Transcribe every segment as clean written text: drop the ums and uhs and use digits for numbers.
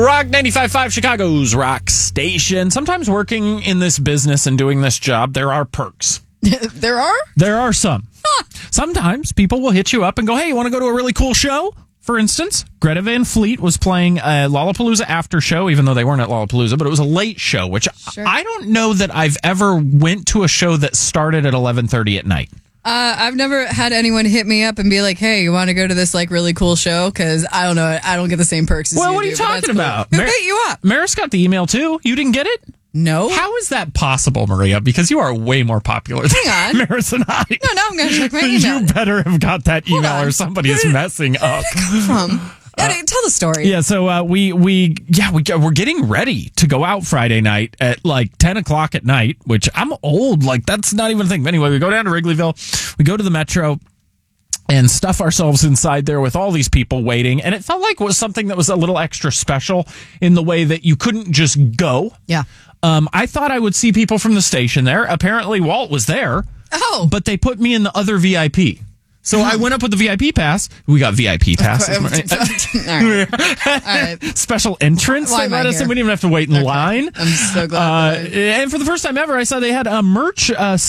Rock 95.5, Chicago's rock station. Sometimes working in this business and doing this job, there are perks. There are? There are some. Sometimes people will hit you up and go, hey, you want to go to a really cool show? For instance, Greta Van Fleet was playing a Lollapalooza after show, even though they weren't at Lollapalooza, but it was a late show, which Sure. I don't know that I've ever went to a show that started at 11:30 at night. I've never had anyone hit me up and be like, hey, you want to go to this like really cool show? Because I don't know. I don't get the same perks as you Well, what are you do, but that's talking cool. about? Who hit you up? Maris got the email too. You didn't get it? No. How is that possible, Maria? Because you are way more popular Hang than on. Maris and I. No, now I'm going to check my email. You better have got that email on. or somebody is messing up. From? Tell the story. Yeah, so we're getting ready to go out Friday night at like 10 o'clock at night, which I'm old. Like, that's not even a thing. But anyway, we go down to Wrigleyville. We go to the Metro and stuff ourselves inside there with all these people waiting. And it felt like it was something that was a little extra special in the way that you couldn't just go. Yeah. I thought I would see people from the station there. Apparently, Walt was there. Oh. But they put me in the other VIP. So I went up with the VIP pass. We got VIP passes. All right. Special entrance. Why am I We didn't here? even have to wait in line. I'm so glad. And for the first time ever, I saw they had a merch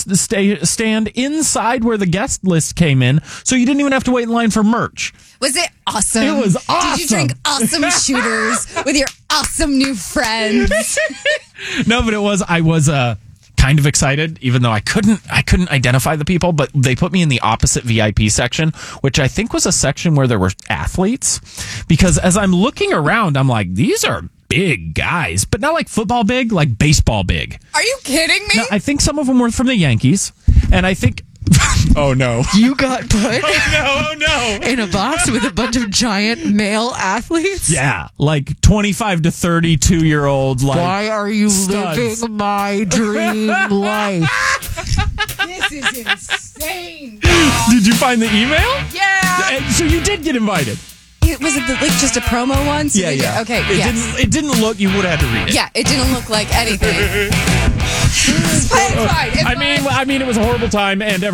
stand inside where the guest list came in. So you didn't even have to wait in line for merch. Was it awesome? It was awesome. Did you drink awesome shooters with your awesome new friends? No, but I was kind of excited, even though I couldn't identify the people, but they put me in the opposite VIP section, which I think was a section where there were athletes, because as I'm looking around, I'm like, these are big guys, but not like football big, like baseball big. Are you kidding me? Now, I think some of them were from the Yankees, and I think oh no. You got put Oh no. in a box with a bunch of giant male athletes? Yeah, like 25 to 32-year-old, like, Why are you studs. living my dream life? This is insane. Did you find the email? Yeah. And so you did get invited. Was it like just a promo one? So we did- Okay. Yes. It didn't look, you would have had to read it. Yeah, it didn't look like anything. It's fine. It's fine. I mean, it was a horrible time, and